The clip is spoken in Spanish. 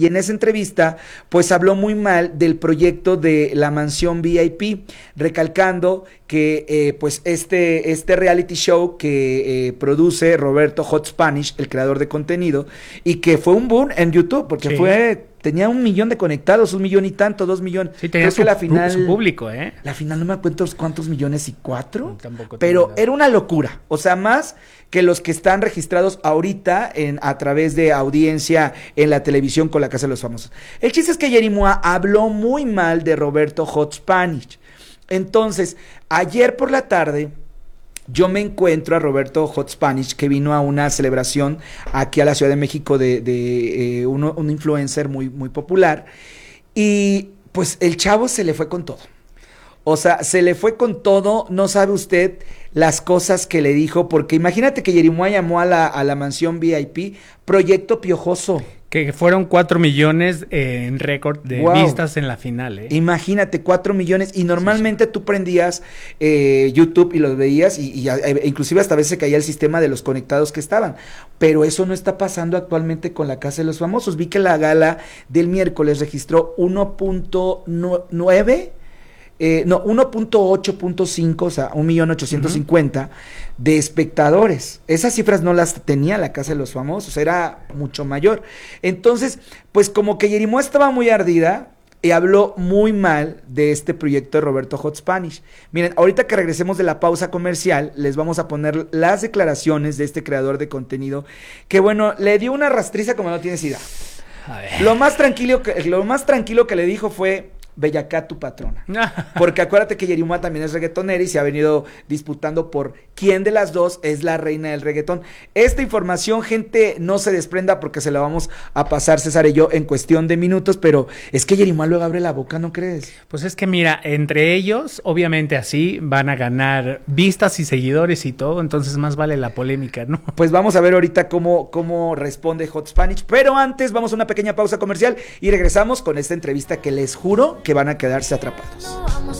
y en esa entrevista pues habló muy mal del proyecto de la mansión VIP, recalcando que pues este reality show que produce Roberto Hot Spanish, el creador de contenido, y que fue un boom en YouTube, porque tenía 1 millón de conectados, 1 millón y tanto, 2 millones. Sí, tenía que la final, su público, La final no me acuerdo cuántos millones y 4, tampoco pero era una locura, o sea, más que los que están registrados ahorita a través de audiencia en la televisión con La Casa de los Famosos. El chiste es que Yerimoa habló muy mal de Roberto Hot Spanish. Entonces, ayer por la tarde yo me encuentro a Roberto Hot Spanish, que vino a una celebración aquí a la Ciudad de México de un influencer muy, muy popular, y pues el chavo se le fue con todo. O sea, se le fue con todo, no sabe usted las cosas que le dijo, porque imagínate que Yerimoa llamó a la mansión VIP Proyecto Piojoso. Que fueron 4 millones en récord de vistas en la final, Imagínate, 4 millones, y normalmente tú prendías YouTube y los veías, y inclusive hasta a veces caía el sistema de los conectados que estaban, pero eso no está pasando actualmente con La Casa de los Famosos. Vi que la gala del miércoles registró 1.8.5, o sea, 1.850.000 de espectadores. Esas cifras no las tenía La Casa de los Famosos, era mucho mayor. Entonces, pues como que Yerimoa estaba muy ardida y habló muy mal de este proyecto de Roberto Hot Spanish. Miren, ahorita que regresemos de la pausa comercial, les vamos a poner las declaraciones de este creador de contenido, que bueno, le dio una rastriza como no tienes idea. A ver. Lo más tranquilo que le dijo fue: Bellacá, tu patrona. Porque acuérdate que Yerimoa también es reggaetonera y se ha venido disputando por quién de las dos es la reina del reggaetón. Esta información, gente, no se desprenda, porque se la vamos a pasar César y yo en cuestión de minutos, pero es que Yerimoa luego abre la boca, ¿no crees? Pues es que mira, entre ellos, obviamente así, van a ganar vistas y seguidores y todo, entonces más vale la polémica, ¿no? Pues vamos a ver ahorita cómo responde Hot Spanish, pero antes vamos a una pequeña pausa comercial y regresamos con esta entrevista que les juro que van a quedarse atrapados.